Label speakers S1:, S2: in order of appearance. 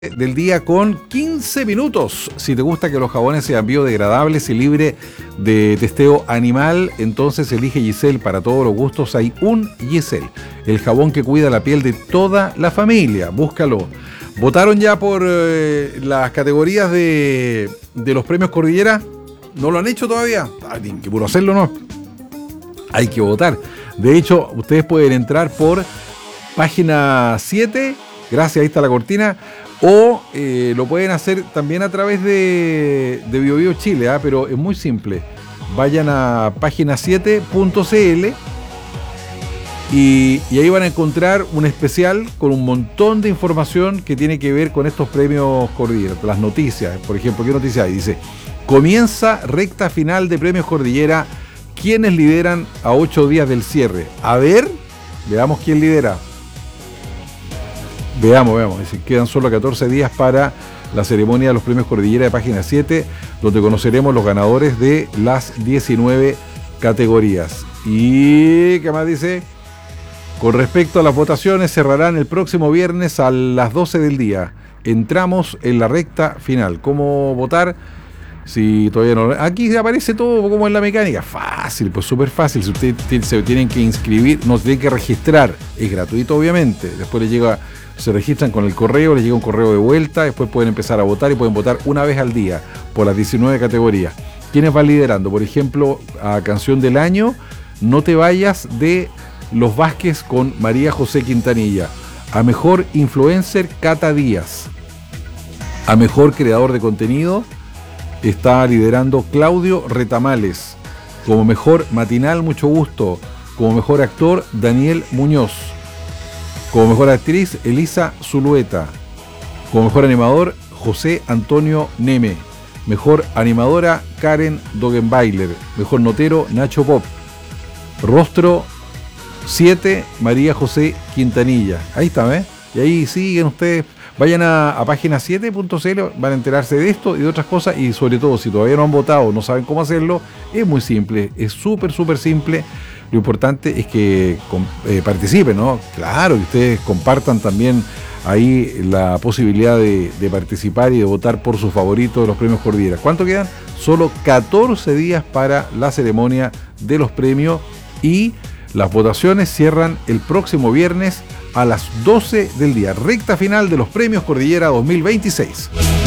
S1: Del día con 15 minutos. Si te gusta que los jabones sean biodegradables y libre de testeo animal, entonces elige Giselle. Para todos los gustos hay un Giselle, el jabón que cuida la piel de toda la familia. Búscalo. ¿Votaron ya por las categorías de los premios Cordillera? ¿No lo han hecho todavía? Tienen que puro hacerlo, ¿no? Hay que votar. De hecho, ustedes pueden entrar por página 7. Gracias, ahí está la cortina. O lo pueden hacer también a través de BioBio Chile, pero es muy simple. Vayan a página7.cl y ahí van a encontrar un especial con un montón de información que tiene que ver con estos premios Cordillera. Las noticias, por ejemplo, ¿qué noticia hay? Dice, comienza recta final de premios Cordillera. ¿Quiénes lideran a 8 días del cierre? A ver, veamos quién lidera. Veamos. Quedan solo 14 días para la ceremonia de los premios Cordillera de página 7, donde conoceremos los ganadores de las 19 categorías. ¿Y qué más dice? Con respecto a las votaciones, cerrarán el próximo viernes a las 12 del día. Entramos en la recta final. ¿Cómo votar? Si todavía no... Aquí aparece todo como en la mecánica. Fácil, pues súper fácil. Si ustedes se tienen que inscribir, no se tienen que registrar. Es gratuito, obviamente. Después se registran con el correo, les llega un correo de vuelta, después pueden empezar a votar y pueden votar una vez al día por las 19 categorías. ¿Quiénes van liderando? Por ejemplo, a Canción del Año, No te vayas, de Los Vázquez con María José Quintanilla. A Mejor Influencer, Cata Díaz. A Mejor Creador de Contenido está liderando Claudio Retamales. Como Mejor Matinal, Mucho Gusto. Como Mejor Actor, Daniel Muñoz. Como Mejor Actriz, Elisa Zulueta. Como Mejor Animador, José Antonio Neme. Mejor Animadora, Karen Dogenbailer. Mejor Notero, Nacho Pop. Rostro 7, María José Quintanilla. Ahí está, ¿ves? Y ahí siguen ustedes. Vayan a página7.cl, van a enterarse de esto y de otras cosas. Y sobre todo, si todavía no han votado, no saben cómo hacerlo, es muy simple. Es súper simple. Lo importante es que participen, ¿no? Claro, que ustedes compartan también ahí la posibilidad de participar y de votar por sus favoritos de los premios Cordillera. ¿Cuánto quedan? Solo 14 días para la ceremonia de los premios y las votaciones cierran el próximo viernes a las 12 del día. Recta final de los premios Cordillera 2026.